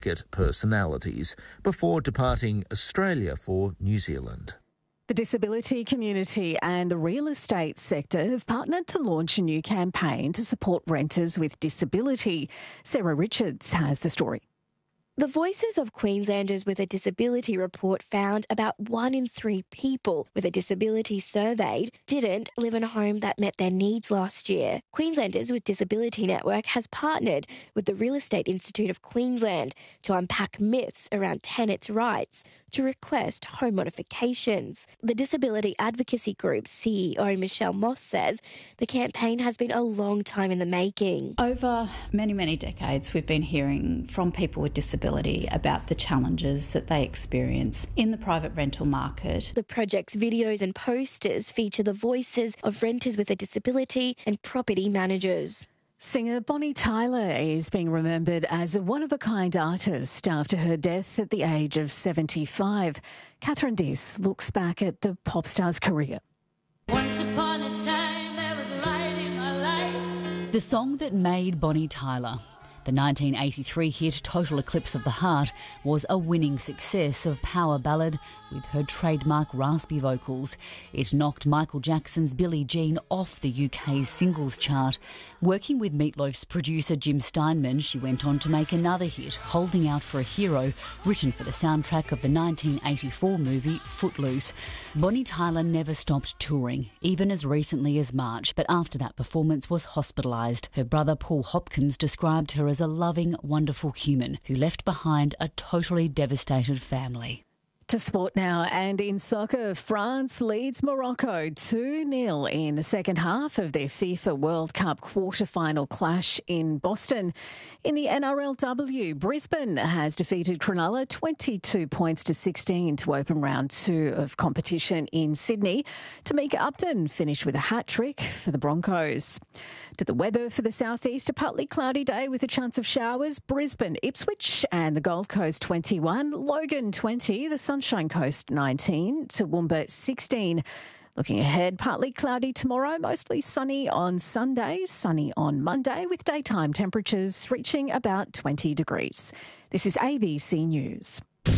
personalities before departing Australia for New Zealand. The disability community and the real estate sector have partnered to launch a new campaign to support renters with disability. Sarah Richards has the story. The Voices of Queenslanders with a Disability report found about 1 in 3 people with a disability surveyed didn't live in a home that met their needs last year. Queenslanders with Disability Network has partnered with the Real Estate Institute of Queensland to unpack myths around tenants' rights to request home modifications. The disability advocacy group's CEO Michelle Moss says the campaign has been a long time in the making. Over many, many decades, we've been hearing from people with disability about the challenges that they experience in the private rental market. The project's videos and posters feature the voices of renters with a disability and property managers. Singer Bonnie Tyler is being remembered as a one-of-a-kind artist after her death at the age of 75. Catherine Diss looks back at the pop star's career. Once upon a time, there was light in my life. The song that made Bonnie Tyler. The 1983 hit Total Eclipse of the Heart was a winning success of power ballad with her trademark raspy vocals. It knocked Michael Jackson's Billie Jean off the UK's singles chart. Working with Meatloaf's producer Jim Steinman, she went on to make another hit, Holding Out for a Hero, written for the soundtrack of the 1984 movie Footloose. Bonnie Tyler never stopped touring, even as recently as March, but after that performance was hospitalised. Her brother Paul Hopkins described her as a loving, wonderful human who left behind a totally devastated family. To sport now, and in soccer, France leads Morocco 2-0 in the second half of their FIFA World Cup quarter-final clash in Boston. In the NRLW, Brisbane has defeated Cronulla 22 points to 16 to open round 2 of competition in Sydney. Tamika Upton finished with a hat-trick for the Broncos. To the weather for the southeast, a partly cloudy day with a chance of showers. Brisbane, Ipswich and the Gold Coast 21, Logan 20, the Sunshine Coast 19, Toowoomba 16. Looking ahead, partly cloudy tomorrow, mostly sunny on Sunday, sunny on Monday, with daytime temperatures reaching about 20 degrees. This is ABC News.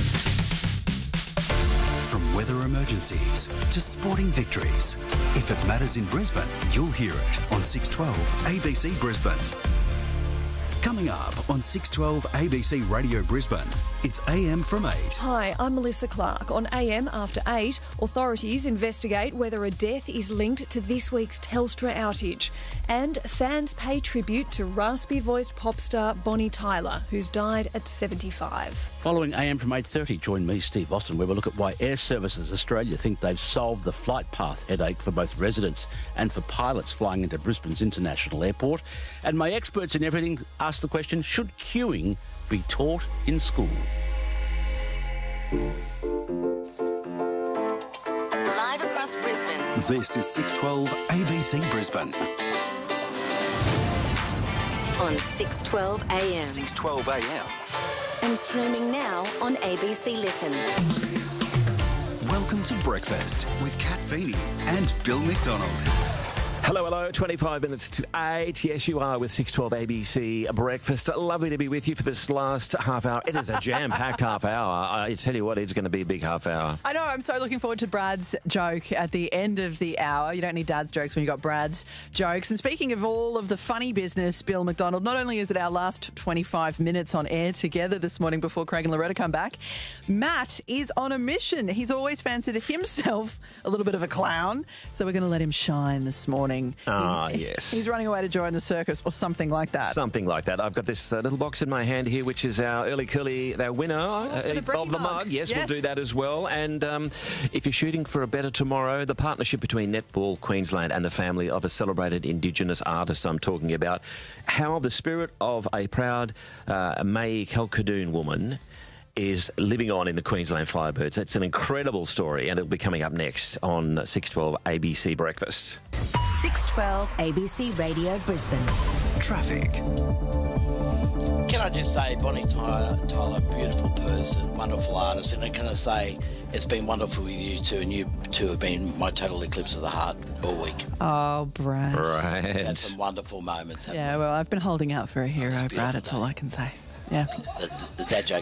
From weather emergencies to sporting victories, if it matters in Brisbane, you'll hear it on 612 ABC Brisbane. Coming up on 612 ABC Radio Brisbane, it's AM from 8. Hi, I'm Melissa Clark. On AM after 8, authorities investigate whether a death is linked to this week's Telstra outage. And fans pay tribute to raspy-voiced pop star Bonnie Tyler, who's died at 75. Following AM from 8:30, join me, Steve Austin, where we'll look at why Air Services Australia think they've solved the flight path headache for both residents and for pilots flying into Brisbane's International Airport. And my experts in everything ask the question, should queuing be taught in school? Live across Brisbane. This is 612 ABC Brisbane. On 612 AM. 612 AM. And streaming now on ABC Listen. Welcome to Breakfast with Kat Feeney and Bill McDonald. Hello, 25 minutes to 8. Yes, you are with 612 ABC Breakfast. Lovely to be with you for this last half hour. It is a jam-packed half hour. I tell you what, it's going to be a big half hour. I know, I'm so looking forward to Brad's joke at the end of the hour. You don't need Dad's jokes when you've got Brad's jokes. And speaking of all of the funny business, Bill McDonald, not only is it our last 25 minutes on air together this morning before Craig and Loretta come back, Matt is on a mission. He's always fancied himself a little bit of a clown, so we're going to let him shine this morning. Yes. He's running away to join the circus or something like that. Something like that. I've got this little box in my hand here, which is our Early Curly, our winner of the mug. Yes, we'll do that as well. And if you're shooting for a better tomorrow, the partnership between Netball Queensland and the family of a celebrated Indigenous artist I'm talking about, how the spirit of a proud May Kalkadoon woman is living on in the Queensland Firebirds. It's an incredible story, and it'll be coming up next on 612 ABC Breakfast. 612 ABC Radio Brisbane. Traffic. Can I just say, Bonnie Tyler, beautiful person, wonderful artist, and can I say it's been wonderful with you two, and you two have been my total eclipse of the heart all week. Oh, Brad. Right. Had some wonderful moments. Yeah, well, I've been holding out for a hero, Brad. That's all I can say. Yeah. The dad joke